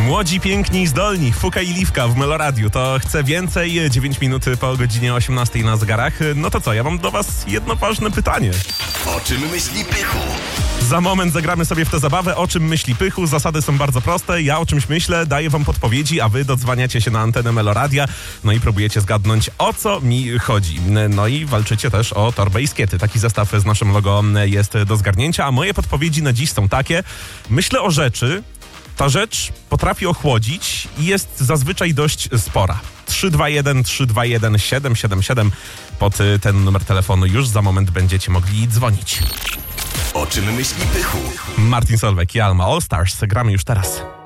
Młodzi, piękni i zdolni, Fuka i Liwka w Meloradiu. To chcę więcej, 9 minut po godzinie 18 na zegarach. No to co, ja mam do was jedno ważne pytanie. O czym myśli Pychu? Za moment zagramy sobie w tę zabawę, o czym myśli Pychu. Zasady są bardzo proste, ja o czymś myślę, daję wam podpowiedzi, a wy dodzwaniacie się na antenę Meloradia, no i próbujecie zgadnąć, o co mi chodzi. No i walczycie też o torbę i skiety. Taki zestaw z naszym logo jest do zgarnięcia, a moje podpowiedzi na dziś są takie. Myślę o rzeczy, ta rzecz potrafi ochłodzić i jest zazwyczaj dość spora. 321 321 777. Pod ten numer telefonu już za moment będziecie mogli dzwonić. O czym myśli Pychu? Martin Solveig i Alma All Stars. Gramy już teraz.